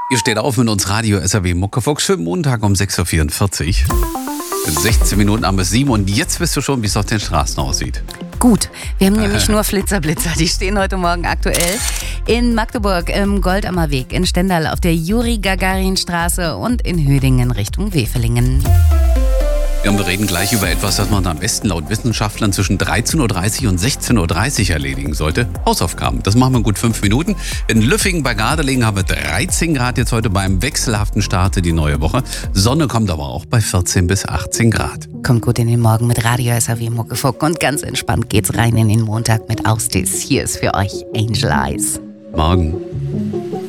Ihr steht auf mit uns Radio SAW Muckefuchs für Montag um 6.44 Uhr. 16 Minuten ab 7 und jetzt wisst du schon, wie es auf den Straßen aussieht. Gut, wir haben nämlich nur Flitzer-Blitzer. Die stehen heute Morgen aktuell in Magdeburg im Goldammer Weg, in Stendal auf der Juri-Gagarin-Straße und in Hüdingen Richtung Wevelingen. Ja, und wir reden gleich über etwas, das man am besten laut Wissenschaftlern zwischen 13.30 Uhr und 16.30 Uhr erledigen sollte. Hausaufgaben. Das machen wir in gut 5 Minuten. In Lüffingen bei Gardelegen haben wir 13 Grad jetzt heute beim wechselhaften Start in die neue Woche. Sonne kommt aber auch bei 14 bis 18 Grad. Kommt gut in den Morgen mit Radio SAW Muckefuck und ganz entspannt geht's rein in den Montag mit Austis. Hier ist für euch Angel Eyes. Morgen.